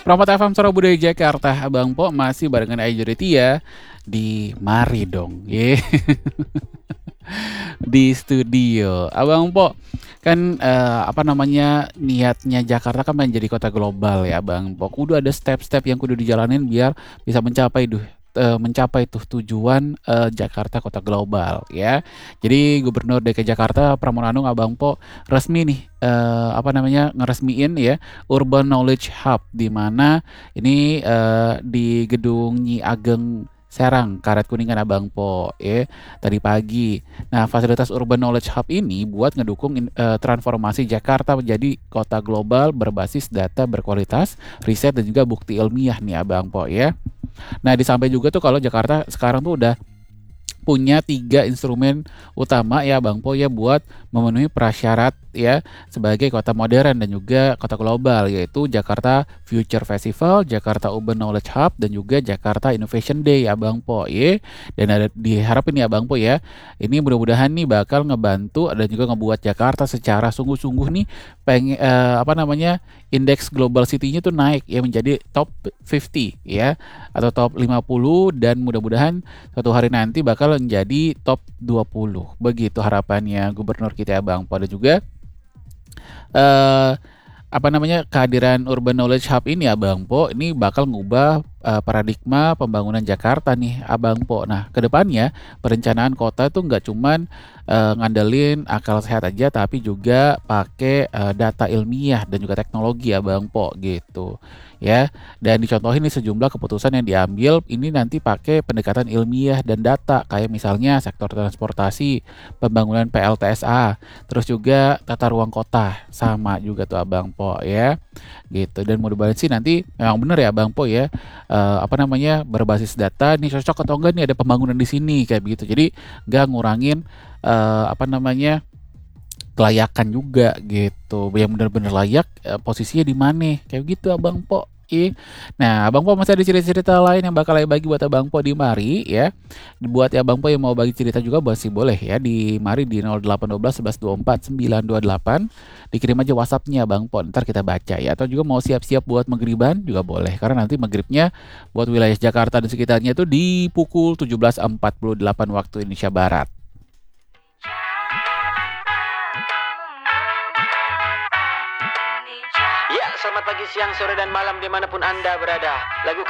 Rahmat FM Suara Budaya Jakarta, Abang Po masih barengan Ayu Tia di Mari dong, di studio. Abang Po, kan apa namanya niatnya Jakarta kan menjadi kota global ya, Abang Po. Kudu ada step-step yang kudu dijalanin biar bisa mencapai tuh tujuan Jakarta kota global ya. Jadi Gubernur DKI Jakarta Pramono Anung Abang Po resmi nih apa namanya ngeresmiin ya Urban Knowledge Hub di mana ini di Gedung Nyi Ageng Serang, Karet Kuningan Abang Po ya tadi pagi. Nah, fasilitas Urban Knowledge Hub ini buat ngedukung transformasi Jakarta menjadi kota global berbasis data berkualitas, riset dan juga bukti ilmiah nih Abang Po ya. Nah, disampaikan juga tuh kalau Jakarta sekarang tuh udah punya 3 instrumen utama ya Bang Po ya buat memenuhi prasyarat ya sebagai kota modern dan juga kota global, yaitu Jakarta Future Festival, Jakarta Urban Knowledge Hub dan juga Jakarta Innovation Day ya Bang Po ya. Dan ada diharapin ya Bang Po ya, ini mudah-mudahan nih bakal ngebantu dan juga ngebuat Jakarta secara sungguh-sungguh nih apa namanya indeks global city-nya tuh naik ya menjadi top 50 ya atau top 50, dan mudah-mudahan suatu hari nanti bakal menjadi top 20. Begitu harapannya Gubernur kita ya Bang Po. Dan juga eh apa namanya kehadiran Urban Knowledge Hub ini Abang Po ini bakal ngubah paradigma pembangunan Jakarta nih Abang Po. Nah, kedepannya perencanaan kota itu nggak cuman ngandelin akal sehat aja, tapi juga pakai data ilmiah dan juga teknologi Abang Po gitu ya. Dan dicontohin nih sejumlah keputusan yang diambil ini nanti pakai pendekatan ilmiah dan data, kayak misalnya sektor transportasi, pembangunan PLTSA, terus juga tata ruang kota sama juga tuh Abang Po ya gitu. Dan mudah-mudahan sih nanti memang bener ya Abang Po ya apa namanya berbasis data nih cocok atau enggak nih ada pembangunan di sini kayak begitu. Jadi nggak ngurangin apa namanya kelayakan juga gitu. Yang benar-benar layak posisinya di mana kayak gitu Abang Po. Nah, Abang Po masih ada cerita-cerita lain yang bakal saya bagi buat Abang Po di Mari ya. Buat ya Abang Po yang mau bagi cerita juga masih boleh ya di Mari di 0812 11 24 928. Dikirim aja WhatsApp-nya Bang Po, ntar kita baca ya. Atau juga mau siap-siap buat maghriban juga boleh, karena nanti maghribnya buat wilayah Jakarta dan sekitarnya itu di pukul 17.48 waktu Indonesia Barat. Ya, selamat pagi, siang, sore, dan malam dimanapun Anda berada. Lagu